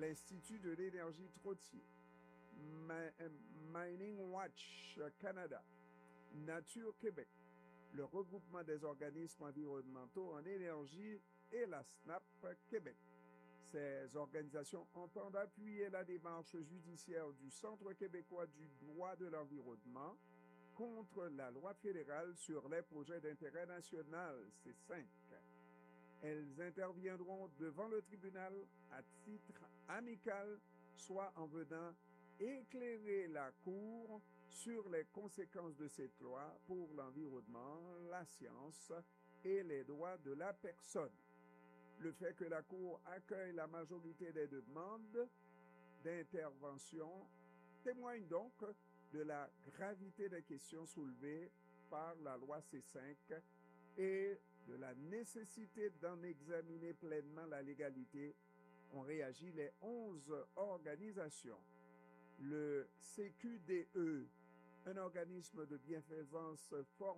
l'Institut de l'énergie Trottier, Mining Watch Canada, Nature Québec, le regroupement des organismes environnementaux en énergie et la SNAP Québec. Ces organisations entendent appuyer la démarche judiciaire du Centre québécois du droit de l'environnement contre la loi fédérale sur les projets d'intérêt national, C5. Elles interviendront devant le tribunal à titre amical, soit en venant éclairer la Cour sur les conséquences de cette loi pour l'environnement, la science et les droits de la personne. Le fait que la Cour accueille la majorité des demandes d'intervention témoigne donc de la gravité des questions soulevées par la loi C5 et de la nécessité d'en examiner pleinement la légalité. Ont réagi les 11 organisations. Le CQDE, un organisme de bienfaisance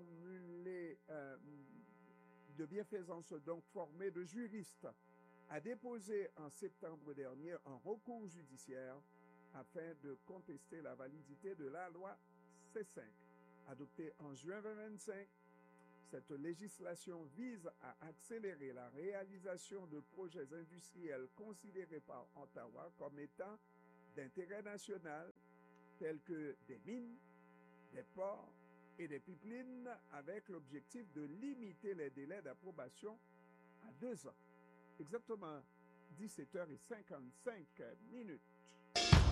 donc formé de juristes, a déposé en septembre dernier un recours judiciaire afin de contester la validité de la loi C5. Adoptée en juin 2025, cette législation vise à accélérer la réalisation de projets industriels considérés par Ottawa comme étant d'intérêt national, tels que des mines, des ports et des pipelines, avec l'objectif de limiter les délais d'approbation à 2 ans. Exactement 17h55.